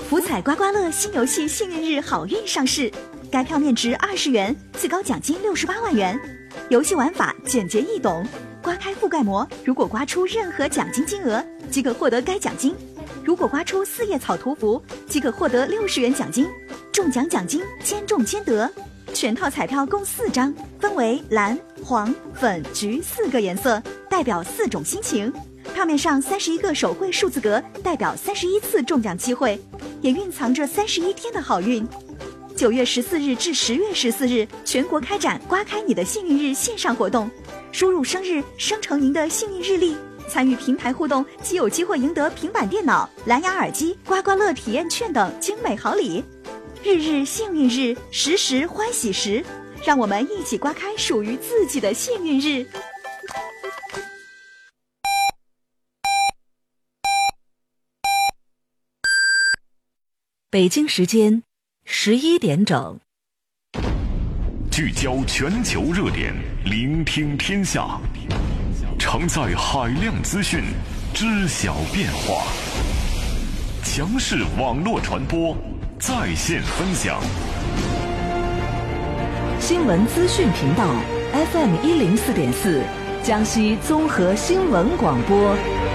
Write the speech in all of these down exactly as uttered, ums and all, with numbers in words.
福彩刮刮乐新游戏幸运日好运上市，该票面值二十元，最高奖金六十八万元。游戏玩法简洁易懂，刮开覆盖膜，如果刮出任何奖金金额，即可获得该奖金。如果刮出四叶草图符，即可获得六十元奖金。中奖奖金兼中兼得。全套彩票共四张，分为蓝、黄、粉、橘四个颜色，代表四种心情。票面上三十一个手绘数字格，代表三十一次中奖机会，也蕴藏着三十一天的好运。九月十四日至十月十四日，全国开展刮开你的幸运日线上活动，输入生日生成您的幸运日历，参与平台互动，即有机会赢得平板电脑、蓝牙耳机、刮刮乐体验券等精美好礼。日日幸运日，时时欢喜时，让我们一起刮开属于自己的幸运日。 北京时间十一点整， 聚焦全球热点，聆听天下，承载海量资讯，知晓变化。强势网络传播，在线分享。 新闻资讯频道 F M 一零四点四，江西综合新闻广播。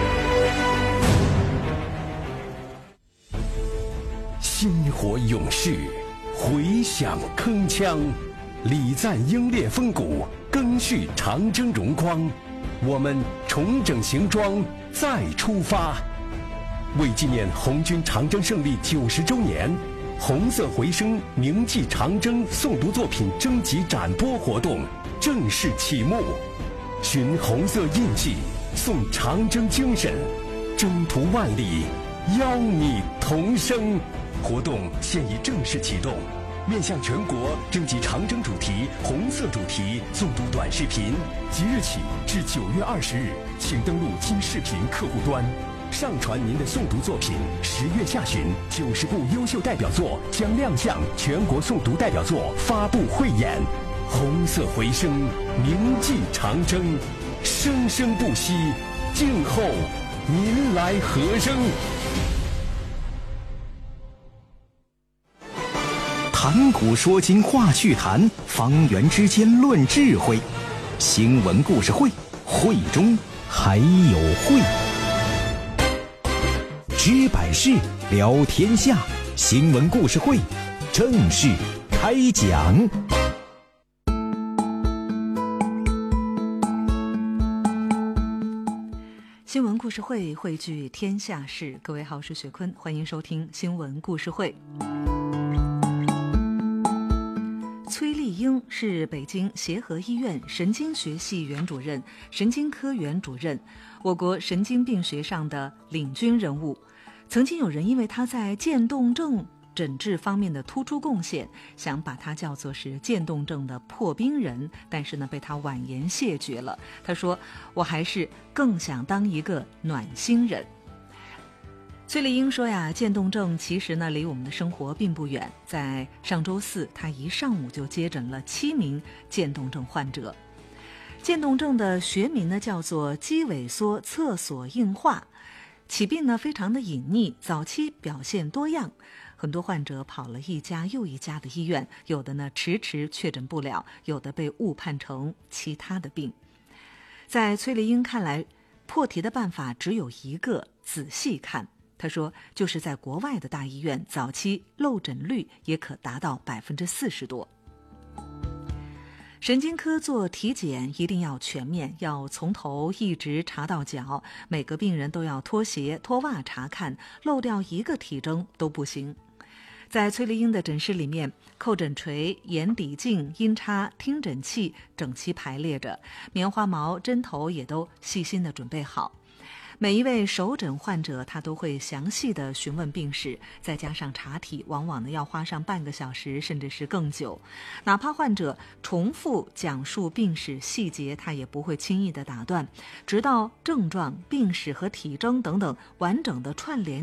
薪火勇士，回响铿锵，礼赞英烈风骨，赓续长征荣光。我们重整行装，再出发。为纪念红军长征胜利九十周年，红色回声铭记长征诵读作品征集展播活动正式启幕。寻红色印记，颂长征精神，征途万里，邀你同声。活动现已正式启动，面向全国征集长征主题、红色主题诵读短视频，即日起至九月二十日，请登录金视频客户端，上传您的诵读作品。十月下旬，九十部优秀代表作将亮相全国诵读代表作发布汇演。红色回声，铭记长征，生生不息，静候您来和声。谈古说今话趣谈，方圆之间论智慧。新闻故事会，会中还有会。知百事，聊天下。新闻故事会正式开讲。 新闻故事会汇聚天下事，各位好，我是雪坤，欢迎收听新闻故事会。崔丽英是北京协和医院神经学系原主任、神经科原主任，我国神经病学上的领军人物。曾经有人因为他在渐冻症诊治方面的突出贡献，想把他叫做是渐冻症的破冰人，但是呢，被他婉言谢绝了。他说：“我还是更想当一个暖心人。”崔丽英说呀，渐冻症其实呢离我们的生活并不远。在上周四，她一上午就接诊了七名渐冻症患者。渐冻症的学名呢叫做肌萎缩侧索硬化，起病呢非常的隐匿，早期表现多样。很多患者跑了一家又一家的医院，有的呢迟迟确诊不了，有的被误判成其他的病。在崔丽英看来，破题的办法只有一个：仔细看。他说，就是在国外的大医院，早期漏诊率也可达到百分之四十多。神经科做体检一定要全面，要从头一直查到脚，每个病人都要脱鞋脱袜查看，漏掉一个体征都不行。在崔丽英的诊室里面，叩诊锤、眼底镜、音叉、听诊器整齐排列着，棉花毛、针头也都细心地准备好。每一位首诊患者，他都会详细的询问病史，再加上查体，往往呢要花上半个小时，甚至是更久。哪怕患者重复讲述病史细节，他也不会轻易的打断，直到症状、病史和体征等等完整的串联